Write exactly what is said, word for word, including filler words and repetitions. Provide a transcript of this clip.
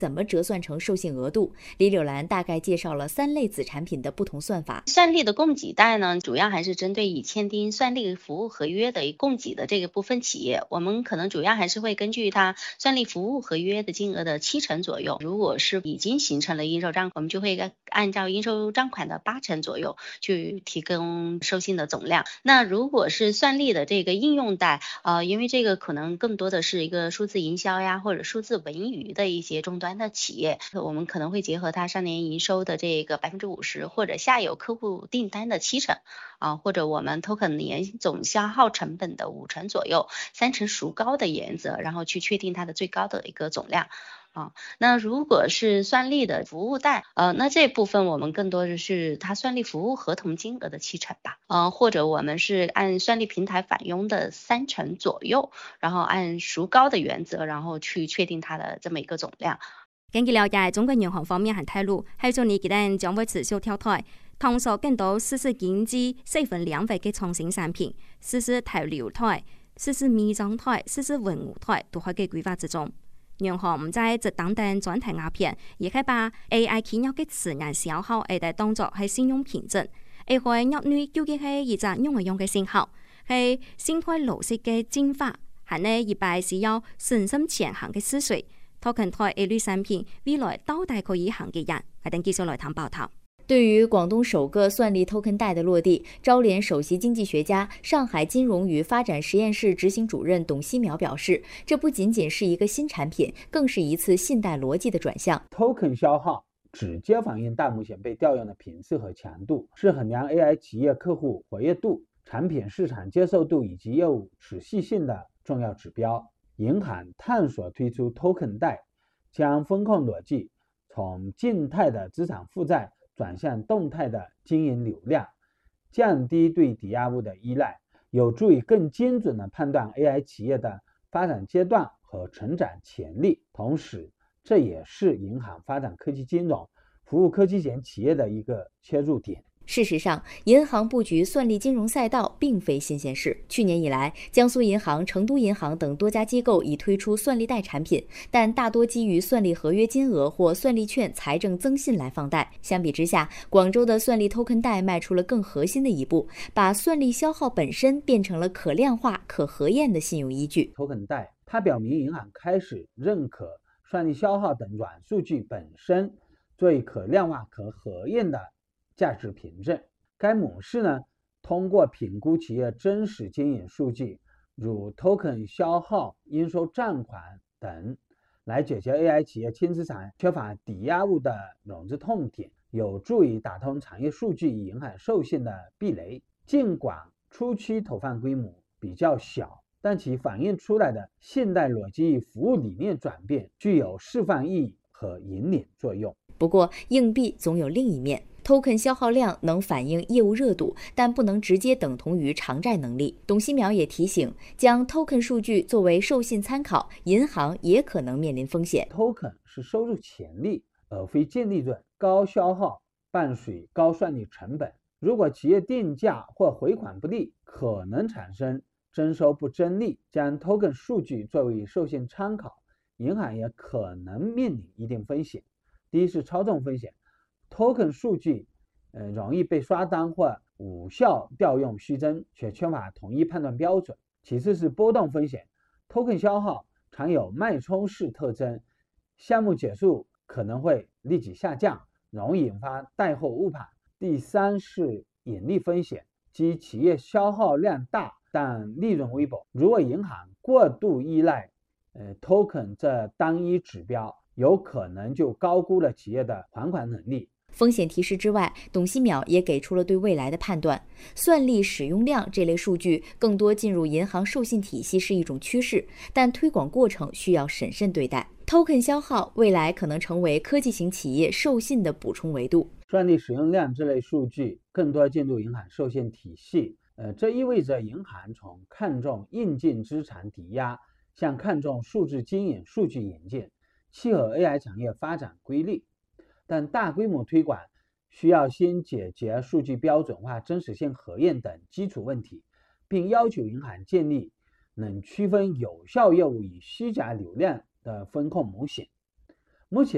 怎么折算成授信额度？李柳兰大概介绍了三类子产品的不同算法。 算力的供给贷呢，主要还是针对已签订算力服务合约的供给的这个部分企业，我们可能主要还是会根据它算力服务合约的金额的七成左右，如果是已经形成了应收账款，我们就会按照应收账款的八成左右去提供授信的总量。那如果是算力的这个应用贷，呃，因为这个可能更多的是一个数字营销呀，或者数字文娱的一些终端的企业，我们可能会结合它上年营收的这个百分之五十，或者下游客户订单的七成啊，或者我们 token 年总消耗成本的五成左右，三成孰高的原则，然后去确定它的最高的一个总量。啊，那如果是算力的服务贷，呃，那这部分我们更多的是它算力服务合同金额的七成吧，呃，或者我们是按算力平台返佣的三成左右，然后按孰高的原则，然后去确定它的这么一个总量。 根據了解，中國銀行方面還透露，喺今年佢哋將會持續挑台，探索更多實施經濟細分兩維嘅創新產品，實施投流台、實施微賬台、實施雲戶台都喺嘅規劃之中。銀行在這等等專題鴉片，亦係把 A I 企業嘅資源消耗嚟嚟當作係信用憑證，而會業內究竟係一隻用嚟用嘅信號，係生態邏輯嘅進化，係呢一擺是要深深前行嘅思緒。token 台 A 類產品未來到底可以行嘅人，係等繼續來談報道。 對於廣東首個算力 token 貸的落地，招聯首席經濟學家、上海金融與發展實驗室執行主任董希淼表示，這不僅僅是一個新產品，更是一次信貸邏輯的轉向。 token 消耗直接反映大目前被調用的頻次和強度，是衡量 A I 企業客戶活躍度、產品市場接受度以及業務持續性的重要指標。銀行探索推出 token 貸，將風控邏輯從靜態的資產負債轉向動態的經營流量，降低對抵押物的依賴，有助於更精準地判斷 A I 企業的發展階段和成長潛力。同時，這也是銀行發展科技金融、服務科技險企業的一個切入點。 事實上，銀行布局算力金融賽道並非新鮮事。去年以來，江蘇銀行、成都銀行等多家機構已推出算力貸產品，但大多基於算力合約金額或算力券財政增信來放貸。相比之下，廣州的算力 token 貸邁出了更核心的一步，把算力消耗本身變成了可量化、可核驗的信用依據。 token 貸，它表明銀行開始認可算力消耗等軟數據本身作為可量化、可核驗的價值憑證。該模式呢，通過評估企業真實經營數據，如 token 消耗、應收賬款等，來解決 A I 企業輕資產缺乏抵押物的融資痛點，有助於打通產業數據與銀行授信的壁壘。儘管初期投放規模比較小，但其反映出來的信貸邏輯與服務理念轉變具有示範意義和引領作用。 不過，硬幣總有另一面。token 消耗量能反映業務熱度，但不能直接等同於償債能力。董希淼也提醒，將 token 數據作為授信參考，銀行也可能面臨風險。 token 是收入潛力，而非淨利潤。高消耗伴隨高算力成本，如果企業定價或回款不利，可能產生徵收不爭利。將 token 數據作為授信參考，銀行也可能面臨一定風險。第一是操縱風險。token 數據、呃、容易被刷單或無效調用虛增，卻缺乏統一判斷標準。其次是波動風險， token 消耗常有脈衝式特徵，項目結束可能會立即下降，容易引發貸後誤判。第三是盈利風險，即企業消耗量大但利潤微薄，如果銀行過度依賴、呃、token 這單一指標，有可能就高估了企業的還款能力。 風險提示之外，董希淼也給出了對未來的判斷。算力使用量這類數據更多進入銀行授信體系是一種趨勢，但推廣過程需要審慎對待。token 消耗未來可能成為科技型企業授信的補充維度。 算力使用量這類數據更多進入銀行授信體系，呃，這意味着銀行從看重硬淨資產抵押向看重數字經營數據引進，契合 A I 產業發展規律。但大規模推廣需要先解決數據標準化、真實性核驗等基礎問題，並要求銀行建立能區分有效業務與虛假流量的風控模型。目前